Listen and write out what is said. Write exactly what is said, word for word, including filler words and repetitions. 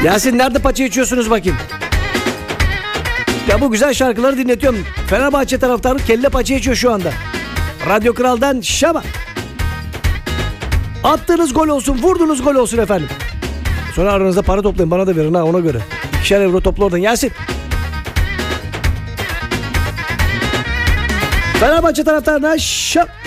Yasin nerede paça içiyorsunuz bakayım? Ya bu güzel şarkıları dinletiyorum. Fenerbahçe taraftarı kelle paça içiyor şu anda. Radyo Kral'dan Şama. Attığınız gol olsun, vurduğunuz gol olsun efendim. Sonra aranızda para toplayın, bana da verin ha, ona göre. İkişer euro topla oradan Yasin. Fenerbahçe taraftarına Şama.